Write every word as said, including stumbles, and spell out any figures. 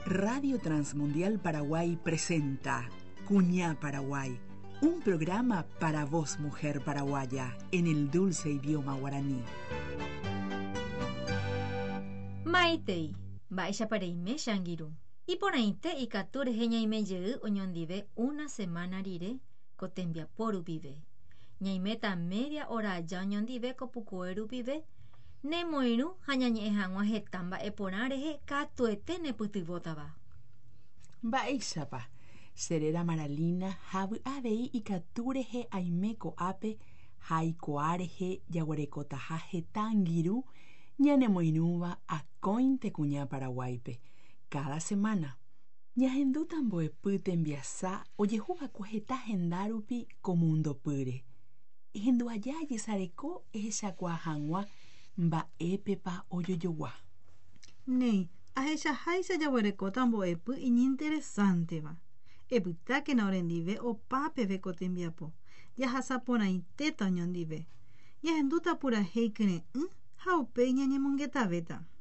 Radio Transmundial Paraguay presenta Cuñá Paraguay, un programa para vos, mujer paraguaya, en el dulce idioma guaraní. Maitei, Baisha Pareime Shangiru. Y ponainte y cature heñaime yeu oñondive una semana rire, cotembia poru vive. Ñaimeta media hora ya oñondive copucoeru vive. Ne moiru hañañe hangua hetamba eponarehe katuete ne putivotaba. Baishapa, serera maralina, habu abei y caturehe aimeko ape, haikoarehe yaguarecotajaje tangiru, ñane moinuba a cointe cuñá Paraguaype. Cada semana, ñahendu tamboepyte enviasa ojehuva kueheta hendarupi comundo pyre. Hendu ayaye sareko ehechakua hangua mba'épepa ojojoa. Nei, ahechaháicha jaguareko tambo'epy iñinteresánteva. Epytákena orendive opápeve ko tembiapo. Jahasaporãitéta oñondive. Ñahendúta purahéi kyre'ỹ ha upéi ñañemongetavéta.